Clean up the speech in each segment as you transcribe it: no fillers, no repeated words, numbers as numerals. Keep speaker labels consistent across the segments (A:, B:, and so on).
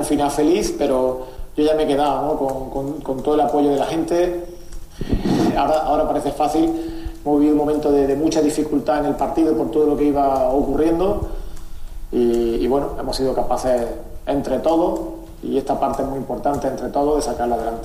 A: un final feliz, pero yo ya me he quedado, ¿no? con todo el apoyo de la gente. Ahora parece fácil. Hemos vivido un momento de mucha dificultad en el partido por todo lo que iba ocurriendo y bueno, hemos sido capaces entre todos, y esta parte es muy importante, entre todos, de sacarla adelante.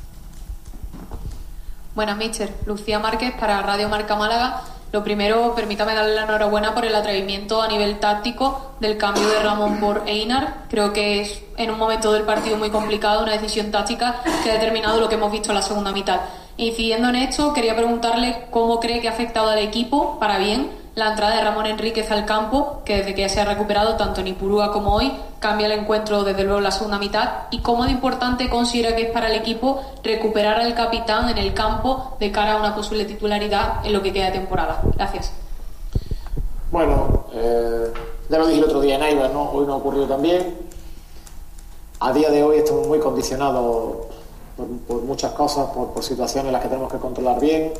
B: Buenas, míster. Lucía Márquez para Radio Marca Málaga. Lo primero, permítame darle la enhorabuena por el atrevimiento a nivel táctico del cambio de Ramón por Einar. Creo que es, en un momento del partido muy complicado, una decisión táctica que ha determinado lo que hemos visto en la segunda mitad. Incidiendo en esto, quería preguntarle cómo cree que ha afectado al equipo, para bien, la entrada de Ramón Enríquez al campo, que desde que se ha recuperado tanto en Ipurúa como hoy, cambia el encuentro desde luego en la segunda mitad, y cómo de importante considera que es para el equipo recuperar al capitán en el campo de cara a una posible titularidad en lo que queda de temporada. Gracias.
A: Bueno, ya lo dije el otro día en Aibar, ¿no? Hoy no ha ocurrido también. A día de hoy estamos muy condicionados por muchas cosas, por situaciones en las que tenemos que controlar bien.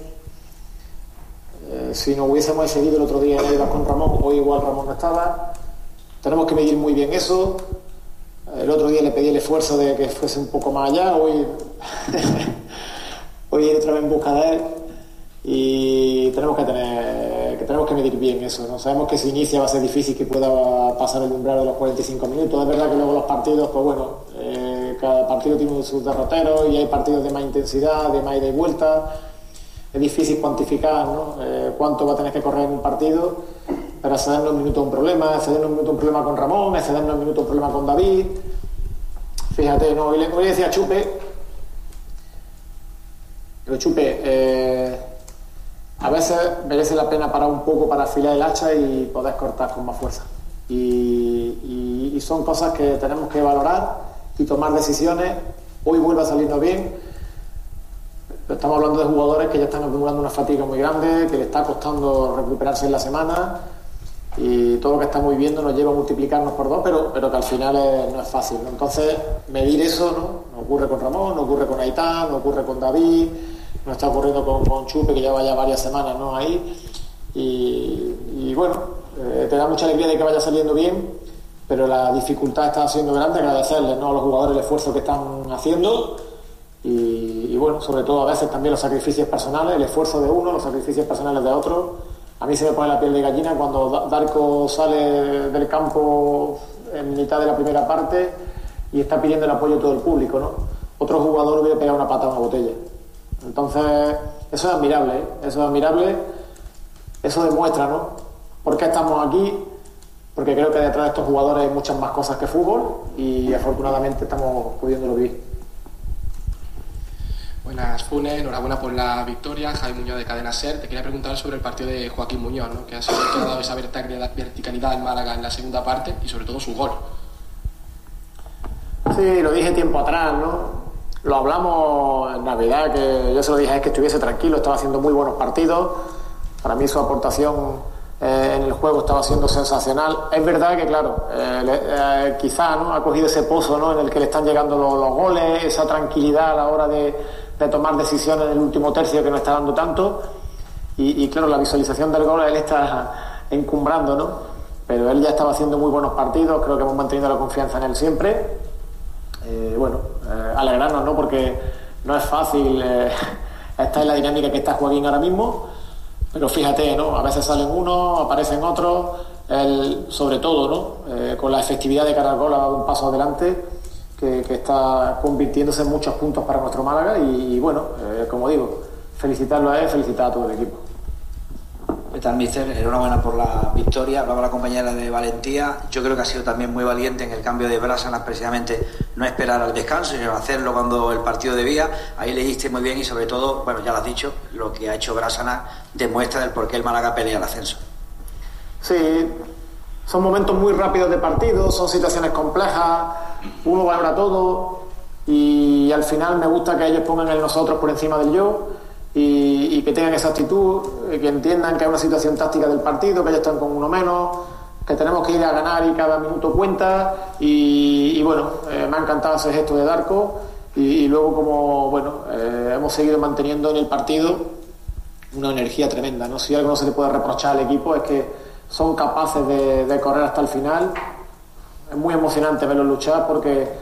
A: Si no hubiésemos seguido el otro día en Aibar con Ramón, hoy igual Ramón no estaba. Tenemos que medir muy bien eso. El otro día le pedí el esfuerzo de que fuese un poco más allá. Hoy ir otra vez en busca de él, y tenemos que medir bien eso, ¿no? Sabemos que si inicia va a ser difícil que pueda pasar el umbral de los 45 minutos. Es verdad que luego los partidos, pues bueno, cada partido tiene sus derroteros y hay partidos de más intensidad, de más ida y vuelta. Es difícil cuantificar, ¿no? Cuánto va a tener que correr en un partido, pero excedernos un minuto es un problema, excedernos un minuto es un problema con Ramón, excedernos un minuto es un problema con David. Fíjate, ¿no? Hoy le decía a Chupe, pero Chupe, a veces merece la pena parar un poco para afilar el hacha y poder cortar con más fuerza. Y son cosas que tenemos que valorar y tomar decisiones. Hoy vuelve a salirnos bien. Estamos hablando de jugadores que ya están acumulando una fatiga muy grande, que le está costando recuperarse en la semana, y todo lo que estamos viviendo nos lleva a multiplicarnos por 2, pero que al final no es fácil, ¿no? Entonces, medir eso, ¿no? Ocurre con Ramón, no ocurre con Aitán, no ocurre con David, no está ocurriendo con Chupe, que lleva ya varias semanas, ¿no? Ahí. Y bueno, te da mucha alegría de que vaya saliendo bien, pero la dificultad está siendo grande. Agradecerles, ¿no?, a los jugadores el esfuerzo que están haciendo. Y bueno, sobre todo a veces también los sacrificios personales, el esfuerzo de uno, los sacrificios personales de otro. A mí se me pone la piel de gallina cuando Darko sale del campo en mitad de la primera parte y está pidiendo el apoyo de todo el público, ¿no? Otro jugador hubiera pegado una pata a una botella. Entonces, eso es admirable, ¿eh? Eso es admirable. Eso demuestra, ¿no?, por qué estamos aquí, porque creo que detrás de estos jugadores hay muchas más cosas que fútbol, y afortunadamente estamos pudiéndolo vivir.
C: Buenas, Funes, enhorabuena por la victoria. Javi Muñoz, de Cadena SER. Te quería preguntar sobre el partido de Joaquín Muñoz, ¿no?, que ha sido que ha dado esa verticalidad en Málaga en la segunda parte, y sobre todo su gol.
A: Sí, lo dije tiempo atrás, ¿no? Lo hablamos en Navidad, que yo se lo dije, es que estuviese tranquilo, estaba haciendo muy buenos partidos. Para mí su aportación en el juego estaba siendo sensacional. Es verdad que, claro, quizá, ¿no?, ha cogido ese pozo, ¿no?, en el que le están llegando los goles, esa tranquilidad a la hora de tomar decisiones en el último tercio que no está dando tanto. Y claro, la visualización del gol él está encumbrando, ¿no? Pero él ya estaba haciendo muy buenos partidos, creo que hemos mantenido la confianza en él siempre. Alegrarnos, ¿no?, porque no es fácil estar en la dinámica que está Joaquín ahora mismo, pero fíjate, ¿no?, a veces salen unos, aparecen otros. Él, sobre todo, ¿no?, con la efectividad de cara al gol, ha dado un paso adelante que está convirtiéndose en muchos puntos para nuestro Málaga. Y bueno, como digo, felicitarlo a él, felicitar a todo el equipo.
D: ¿Qué tal, míster? Enhorabuena por la victoria. Hablaba la compañera de valentía. Yo creo que ha sido también muy valiente en el cambio de Bárcenas, precisamente no esperar al descanso, sino hacerlo cuando el partido debía. Ahí leíste muy bien, y sobre todo, bueno, ya lo has dicho, lo que ha hecho Bárcenas demuestra el por qué el Málaga pelea el ascenso.
A: Sí, son momentos muy rápidos de partido, son situaciones complejas, uno valora todo, y al final me gusta que ellos pongan el nosotros por encima del yo. Y que tengan esa actitud, que entiendan que hay una situación táctica del partido, que ellos están con uno menos, que tenemos que ir a ganar y cada minuto cuenta. Y bueno, me ha encantado ese gesto de Darko, y luego, como bueno, hemos seguido manteniendo en el partido una energía tremenda, ¿no? Si algo no se le puede reprochar al equipo es que son capaces de correr hasta el final. Es muy emocionante verlos luchar, porque